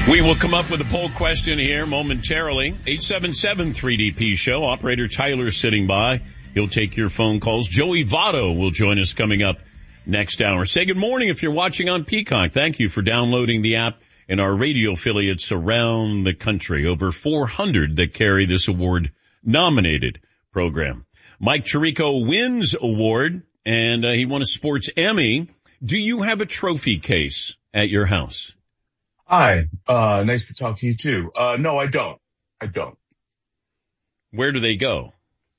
We will come up with a poll question here momentarily. 877-3DP show. Operator Tyler sitting by. He'll take your phone calls. Joey Votto will join us coming up next hour. Say good morning if you're watching on Peacock. Thank you for downloading the app and our radio affiliates around the country. Over 400 that carry this award-nominated program. Mike Tirico wins award, and he won a Sports Emmy. Do you have a trophy case at your house? Hi, nice to talk to you too. No, I don't. Where do they go?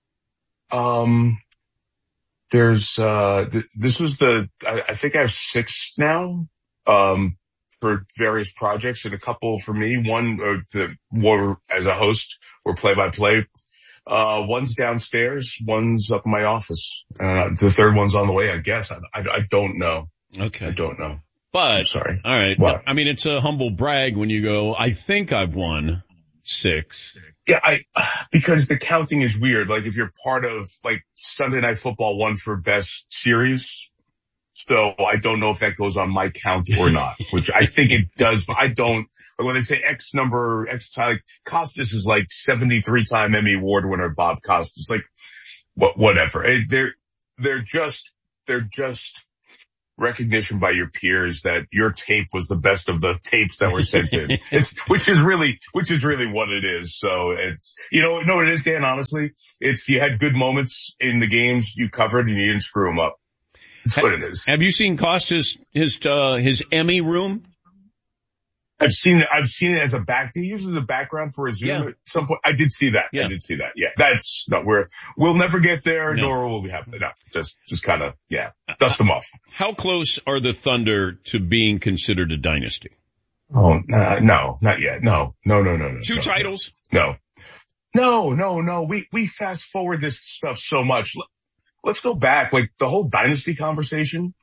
This was I think I have 6 now, for various projects, and a couple for me. One, as a host or play-by-play. One's downstairs, one's up in my office. The third one's on the way, I guess. I don't know. Okay. I don't know. But, I'm sorry. All right. What? I mean, it's a humble brag when you go, I think I've won 6. Yeah, because the counting is weird. Like if you're part of, like, Sunday Night Football won for best series. So I don't know if that goes on my count or not, which I think it does, but I don't. But when they say X number, like Costas is like 73-time Emmy Award winner, Bob Costas, like whatever. They're just recognition by your peers that your tape was the best of the tapes that were sent in, which is really what it is. So it's, you know what it is, Dan, honestly? It's, you had good moments in the games you covered and you didn't screw them up. That's what it is. Have you seen Costas, his Emmy room? I've seen it as a he uses a background for a Zoom at some point. I did see that. Yeah. I did see that. Yeah. That's not we'll never get there, nor will we have to. No, just kind of, dust them off. How close are the Thunder to being considered a dynasty? Oh, no, not yet. No. 2 titles? No. We fast forward this stuff so much. Let's go back. Like the whole dynasty conversation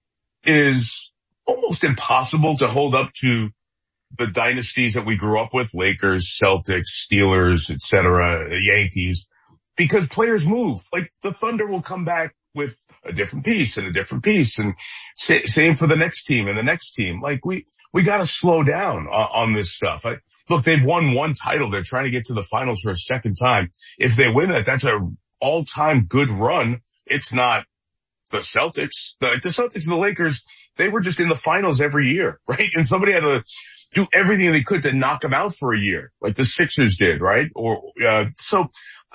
is almost impossible to hold up to the dynasties that we grew up with, Lakers, Celtics, Steelers, etc., Yankees, because players move. Like the Thunder will come back with a different piece and a different piece, and same for the next team and the next team. Like we got to slow down on this stuff. Look, they've won 1 title. They're trying to get to the finals for a second time. If they win that, that's an all-time good run. It's not the Celtics. The Celtics and the Lakers, they were just in the finals every year, right? And somebody had to do everything they could to knock them out for a year, like the Sixers did, right? So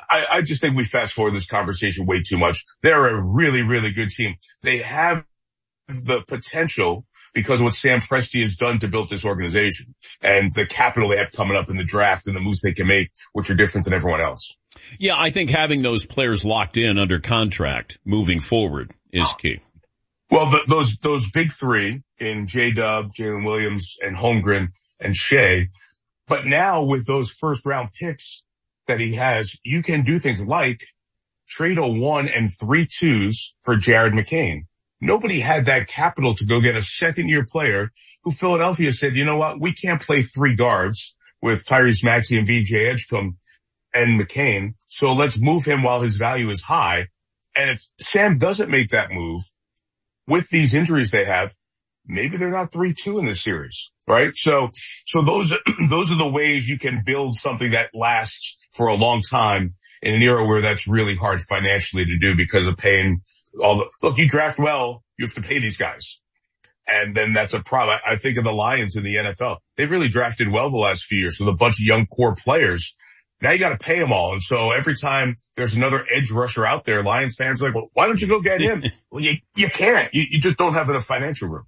I just think we fast forward this conversation way too much. They're a really, really good team. They have the potential because of what Sam Presti has done to build this organization and the capital they have coming up in the draft and the moves they can make, which are different than everyone else. Yeah, I think having those players locked in under contract moving forward is key. Well, those big 3 in J-Dub, Jalen Williams, and Holmgren and Shea. But now with those first round picks that he has, you can do things like trade a 1 and 3 2s for Jared McCain. Nobody had that capital to go get a second-year player who Philadelphia said, you know what, we can't play 3 guards with Tyrese Maxey and VJ Edgecombe and McCain, so let's move him while his value is high. And if Sam doesn't make that move, with these injuries they have, maybe they're not 3-2 in this series, right? So those are the ways you can build something that lasts for a long time in an era where that's really hard financially to do because of paying look, you draft well, you have to pay these guys. And then that's a problem. I think of the Lions in the NFL. They've really drafted well the last few years with a bunch of young core players. Now you got to pay them all. And so every time there's another edge rusher out there, Lions fans are like, well, why don't you go get him? Well, you can't. You just don't have enough financial room.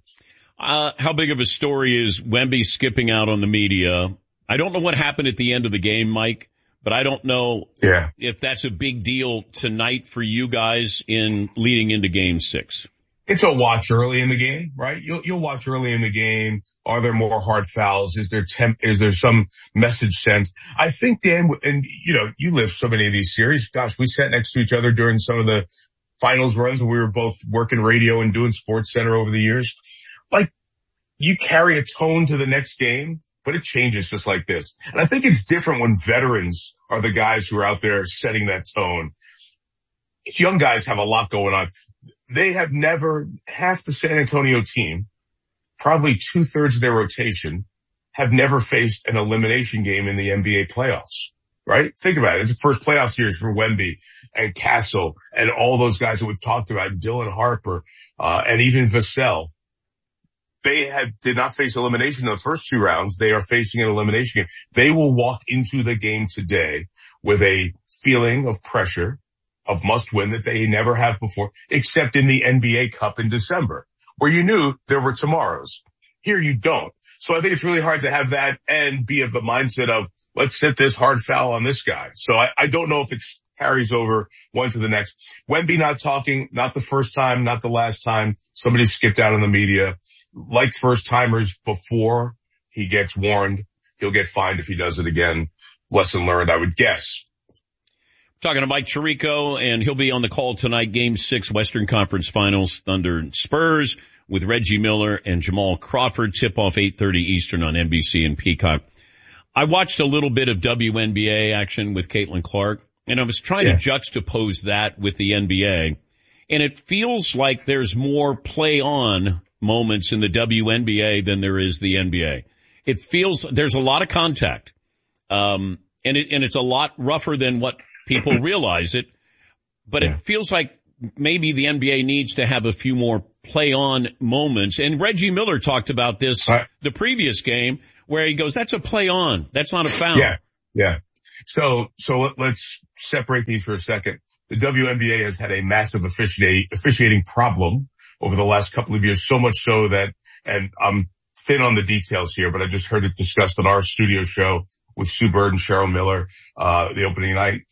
How big of a story is Wemby skipping out on the media? I don't know what happened at the end of the game, Mike, but I don't know if that's a big deal tonight for you guys in leading into Game 6. It's a watch early in the game, right? You'll watch early in the game. Are there more hard fouls? Is there some message sent? I think, Dan, and you lived so many of these series. Gosh, we sat next to each other during some of the finals runs when we were both working radio and doing Sports Center over the years. Like, you carry a tone to the next game, but it changes just like this. And I think it's different when veterans are the guys who are out there setting that tone. These young guys have a lot going on. They have never, half the San Antonio team, probably 2/3 of their rotation, have never faced an elimination game in the NBA playoffs, right? Think about it. It's the first playoff series for Wemby and Castle and all those guys that we've talked about, Dylan Harper, and even Vassell. They did not face elimination in the first two rounds. They are facing an elimination game. They will walk into the game today with a feeling of pressure, of must win that they never have before, except in the NBA Cup in December, where you knew there were tomorrows. Here you don't. So I think it's really hard to have that and be of the mindset of, let's set this hard foul on this guy. So I don't know if it carries over one to the next. Wemby not talking, not the first time, not the last time. Somebody skipped out on the media. Like first timers, before he gets warned, he'll get fined if he does it again. Lesson learned, I would guess. Talking to Mike Tirico, and he'll be on the call tonight. Game 6, Western Conference Finals, Thunder and Spurs, with Reggie Miller and Jamal Crawford. Tip-off 8:30 Eastern on NBC and Peacock. I watched a little bit of WNBA action with Caitlin Clark, and I was trying to juxtapose that with the NBA. And it feels like there's more play-on moments in the WNBA than there is the NBA. It feels there's a lot of contact, and it's a lot rougher than what people realize it. But it feels like maybe the NBA needs to have a few more play-on moments. And Reggie Miller talked about this the previous game, where he goes, "That's a play-on. That's not a foul." Yeah. So let's separate these for a second. The WNBA has had a massive officiating problem over the last couple of years, so much so that, and I'm thin on the details here, but I just heard it discussed on our studio show with Sue Bird and Cheryl Miller, the opening night.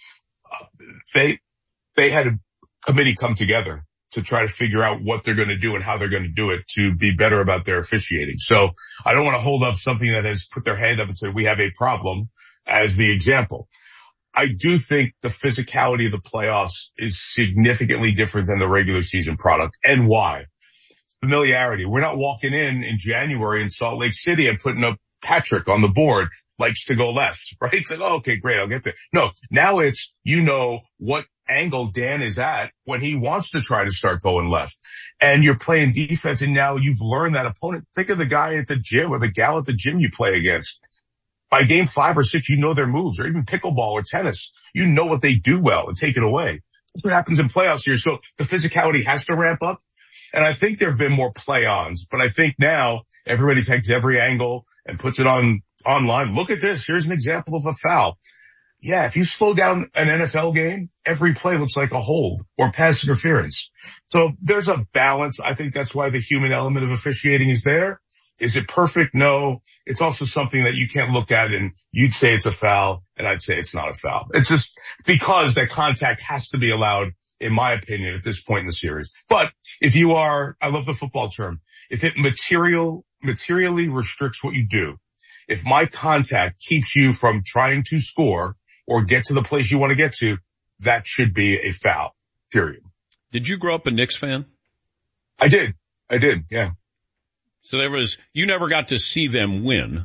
They had a committee come together to try to figure out what they're going to do and how they're going to do it to be better about their officiating. So I don't want to hold up something that has put their hand up and said, we have a problem as the example. I do think the physicality of the playoffs is significantly different than the regular season product. And why? Familiarity. We're not walking in January in Salt Lake City and putting up Patrick on the board, likes to go left, right? It's like, oh, okay, great, I'll get there. No, now it's, what angle Dan is at when he wants to try to start going left. And you're playing defense, and now you've learned that opponent. Think of the guy at the gym or the gal at the gym you play against. By game 5 or 6, you know their moves, or even pickleball or tennis. You know what they do well and take it away. That's what happens in playoffs here. So the physicality has to ramp up. And I think there have been more play-ons, but I think now everybody takes every angle and puts it online. Look at this. Here's an example of a foul. Yeah, if you slow down an NFL game, every play looks like a hold or pass interference. So there's a balance. I think that's why the human element of officiating is there. Is it perfect? No. It's also something that you can't look at and you'd say it's a foul and I'd say it's not a foul. It's just because that contact has to be allowed, in my opinion, at this point in the series. But if you are, I love the football term, if it materially restricts what you do, if my contact keeps you from trying to score or get to the place you want to get to, that should be a foul, period. Did you grow up a Knicks fan? I did, yeah. So you never got to see them win.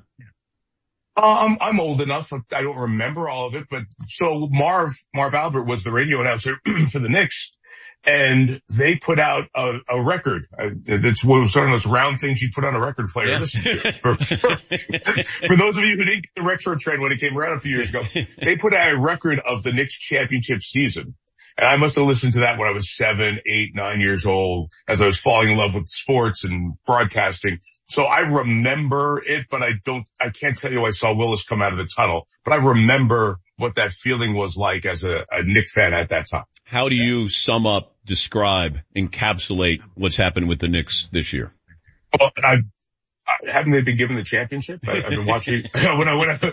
I'm old enough. I don't remember all of it, but so Marv Albert was the radio announcer for the Knicks, and they put out a record. That's one of those round things you put on a record player. Yeah. Listen to. For those of you who didn't get the retro trend when it came around a few years ago, they put out a record of the Knicks championship season. And I must have listened to that when I was 7, 8, 9 years old, as I was falling in love with sports and broadcasting. So I remember it, but I can't tell you I saw Willis come out of the tunnel, but I remember what that feeling was like as a Knicks fan at that time. How do you sum up, describe, encapsulate what's happened with the Knicks this year? Well, haven't they been given the championship? I've been watching when I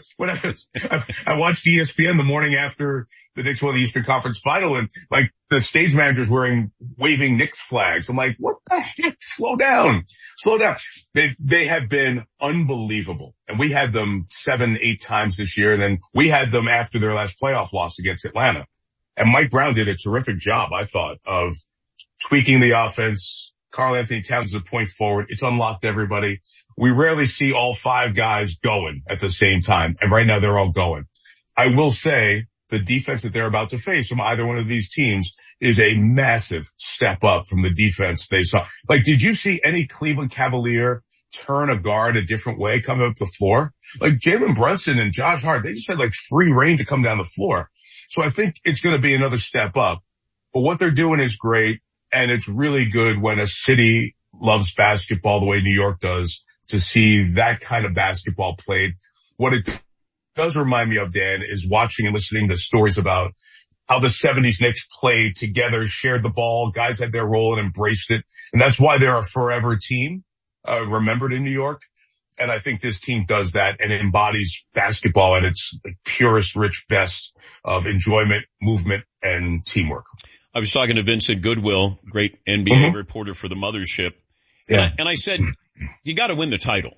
watched ESPN the morning after the Knicks won the Eastern Conference Final, and like the stage manager's waving Knicks flags. I'm like, what the heck? Slow down. They have been unbelievable, and we had them 7, 8 times this year. And then we had them after their last playoff loss against Atlanta, and Mike Brown did a terrific job, I thought, of tweaking the offense. Karl Anthony Towns is a point forward. It's unlocked everybody. We rarely see all 5 guys going at the same time, and right now they're all going. I will say the defense that they're about to face from either one of these teams is a massive step up from the defense they saw. Like, did you see any Cleveland Cavalier turn a guard a different way coming up the floor. Like Jalen Brunson and Josh Hart, they just had like free reign to come down the floor. So I think it's going to be another step up. But what they're doing is great. And it's really good when a city loves basketball the way New York does to see that kind of basketball played. What it does remind me of, Dan, is watching and listening to stories about how the 70s Knicks played together, shared the ball, guys had their role and embraced it. And that's why they're a forever team, remembered in New York. And I think this team does that and embodies basketball at its purest, rich best of enjoyment, movement, and teamwork. I was talking to Vincent Goodwill, great NBA reporter for the Mothership. Yeah. And I said, you got to win the title.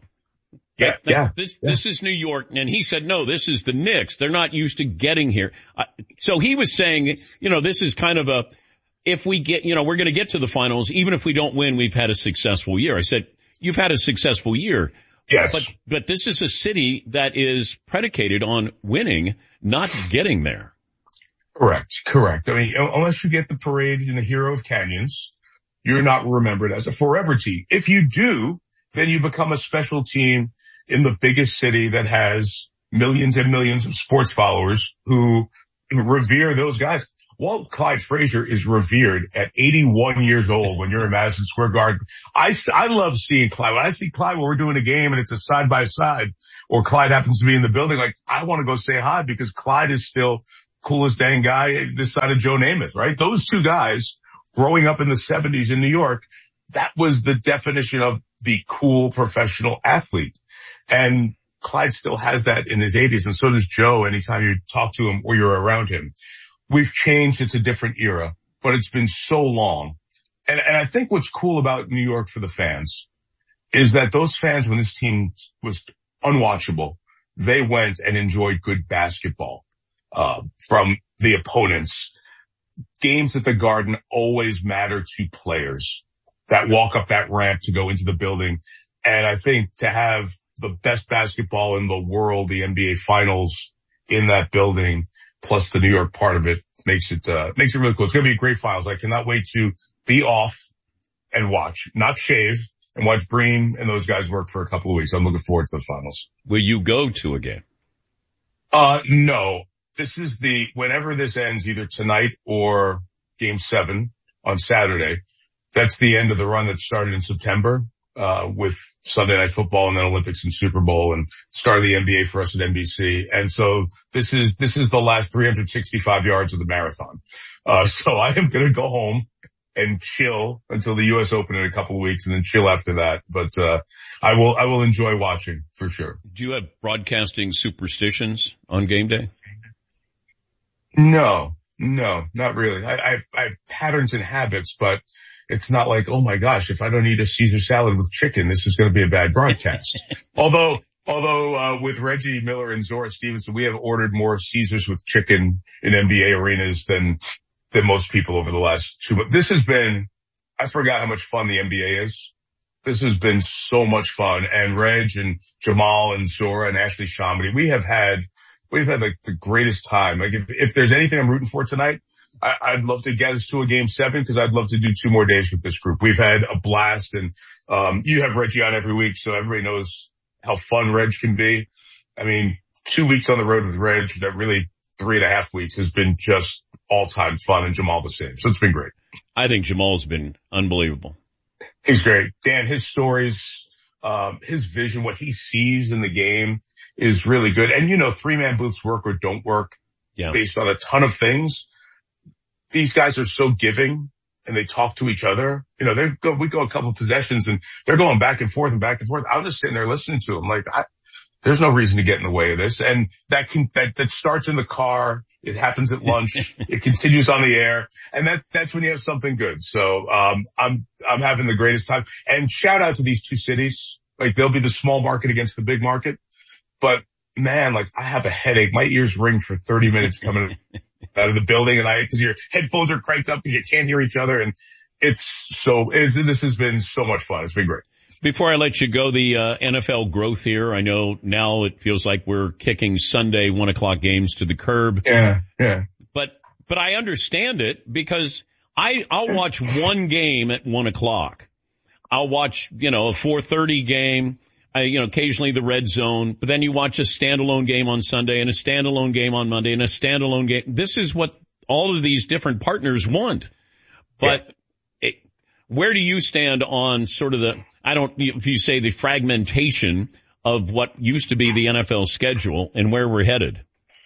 Yeah. This is New York. And he said, no, this is the Knicks. They're not used to getting here. So he was saying, this is kind of if we get, we're going to get to the finals. Even if we don't win, we've had a successful year. I said, you've had a successful year. Yes. But this is a city that is predicated on winning, not getting there. Correct. I mean, unless you get the parade in the Hero of Canyons, you're not remembered as a forever team. If you do, then you become a special team in the biggest city that has millions and millions of sports followers who revere those guys. Walt Clyde Frazier is revered at 81 years old when you're in Madison Square Garden. I love seeing Clyde. When I see Clyde when we're doing a game and it's a side by side or Clyde happens to be in the building, like I want to go say hi because Clyde is still coolest dang guy this side of Joe Namath, right? Those two guys growing up in the 70s in New York, that was the definition of the cool professional athlete. And Clyde still has that in his 80s. And so does Joe anytime you talk to him or you're around him. We've changed. It's a different era, but it's been so long. And I think what's cool about New York for the fans is that those fans, when this team was unwatchable, they went and enjoyed good basketball, from the opponents. Games at the Garden always matter to players that walk up that ramp to go into the building. And I think to have the best basketball in the world, the NBA finals in that building, plus the New York part of it makes it really cool. It's going to be a great finals. I cannot wait to be off and watch, not shave, and watch Bream and those guys work for a couple of weeks. I'm looking forward to the finals. Will you go to a game? No. This is whenever this ends, either tonight or game 7 on Saturday. That's the end of the run that started in September, with Sunday Night Football and then Olympics and Super Bowl and start of the NBA for us at NBC. And so this is the last 365 yards of the marathon. So I am going to go home and chill until the U.S. Open in a couple of weeks and then chill after that. But, I will enjoy watching for sure. Do you have broadcasting superstitions on game day? No, not really. I have patterns and habits, but it's not like, oh my gosh, if I don't eat a Caesar salad with chicken, this is going to be a bad broadcast. Although, with Reggie Miller and Zora Stevenson, we have ordered more Caesars with chicken in NBA arenas than most people over the last 2 months. This has been, I forgot how much fun the NBA is. This has been so much fun. And Reg and Jamal and Zora and Ashley Shamedy, we've had like the greatest time. Like if there's anything I'm rooting for tonight, I'd love to get us to a game 7 because I'd love to do 2 more days with this group. We've had a blast and, you have Reggie on every week. So everybody knows how fun Reg can be. I mean, 2 weeks on the road with Reg, that really 3.5 weeks has been just all time fun and Jamal the same. So it's been great. I think Jamal's been unbelievable. He's great. Dan, his stories, his vision, what he sees in the game is really good. And 3-man booths work or don't work based on a ton of things. These guys are so giving and they talk to each other. We go a couple of possessions and they're going back and forth and back and forth. I'm just sitting there listening to them like, there's no reason to get in the way of this. And that starts in the car. It happens at lunch. It continues on the air. And that's when you have something good. So, I'm having the greatest time. And shout out to these two cities. Like they'll be the small market against the big market. But man, like I have a headache. My ears ring for 30 minutes coming out of the building because your headphones are cranked up because you can't hear each other. And this has been so much fun. It's been great. Before I let you go, the NFL growth here, I know now it feels like we're kicking Sunday 1:00 games to the curb. Yeah. But I understand it because I'll watch one game at 1:00. I'll watch, a 4:30 game, occasionally the red zone, but then you watch a standalone game on Sunday and a standalone game on Monday and a standalone game. This is what all of these different partners want. But where do you stand on sort of if you say the fragmentation of what used to be the NFL schedule and where we're headed?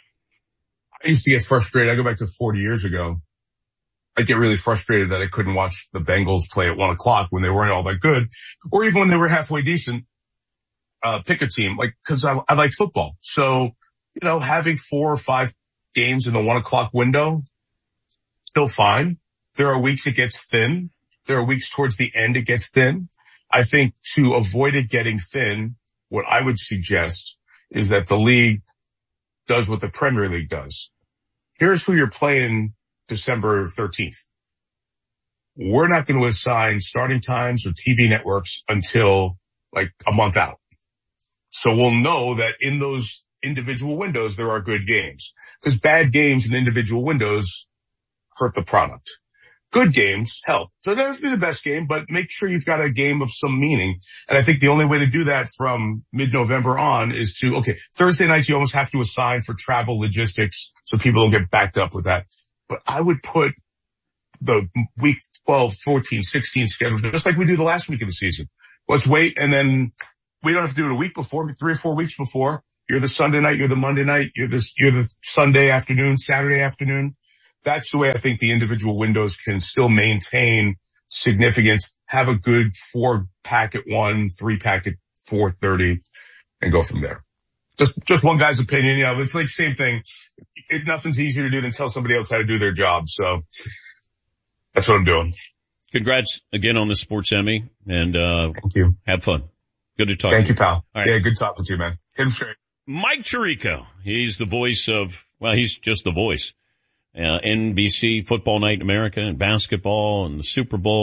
I used to get frustrated. I go back to 40 years ago. I get really frustrated that I couldn't watch the Bengals play at 1:00 when they weren't all that good, or even when they were halfway decent. Pick a team, cause I like football. So, having 4 or 5 games in the 1:00 window, still fine. There are weeks it gets thin. There are weeks towards the end it gets thin. I think to avoid it getting thin, what I would suggest is that the league does what the Premier League does. Here's who you're playing December 13th. We're not going to assign starting times or TV networks until a month out. So we'll know that in those individual windows, there are good games, because bad games in individual windows hurt the product. Good games help. So that would be the best game, but make sure you've got a game of some meaning. And I think the only way to do that from mid-November on is Thursday nights you almost have to assign for travel logistics so people don't get backed up with that. But I would put the week 12, 14, 16 schedule just like we do the last week of the season. Let's wait, and then we don't have to do it a week before, 3 or 4 weeks before. You're the Sunday night, you're the Monday night, you're the Sunday afternoon, Saturday afternoon. That's the way I think the individual windows can still maintain significance, have a good 4-pack at 1, 3-pack at 4:30, and go from there. Just one guy's opinion, it's like same thing. Nothing's easier to do than tell somebody else how to do their job. So that's what I'm doing. Congrats again on the Sports Emmy, and thank you. Have fun. Good to talk. Thank you, pal. Right. Yeah, good talking to you, man. Hit him straight. Mike Tirico. He's the voice he's just the voice. NBC Football Night in America and basketball and the Super Bowl.